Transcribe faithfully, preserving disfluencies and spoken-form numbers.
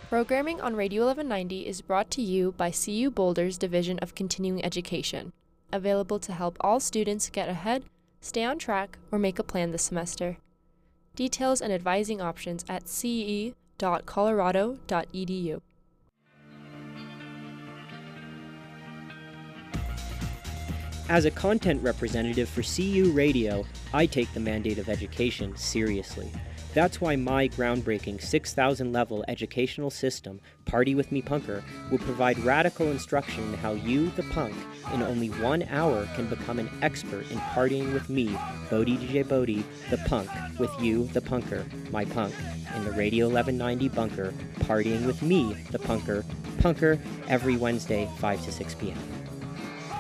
Programming on Radio eleven ninety is brought to you by C U Boulder's Division of Continuing Education, available to help all students get ahead, stay on track, or make a plan this semester. Details and advising options at c e dot colorado dot e d u. As a content representative for C U Radio, I take the mandate of education seriously. That's why my groundbreaking six thousand level educational system, Party With Me Punker, will provide radical instruction in how you, the punk, in only one hour can become an expert in partying with me, Bodie D J Bodie, the punk, with you, the punker, my punk, in the Radio eleven ninety bunker, partying with me, the punker, punker, every Wednesday, five to six p m